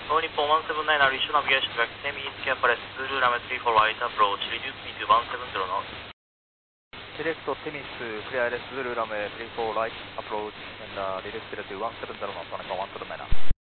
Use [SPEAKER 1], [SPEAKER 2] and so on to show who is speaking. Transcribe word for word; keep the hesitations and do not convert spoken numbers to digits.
[SPEAKER 1] All Nippon one seven nine, reach navigation back, ten minutes careful, Zulu runway three four right approach, reduce me to one seven zero knots.
[SPEAKER 2] Select Timis, clear Zulu runway three four right approach and uh, reduce to one seven zero knots on one seven nine.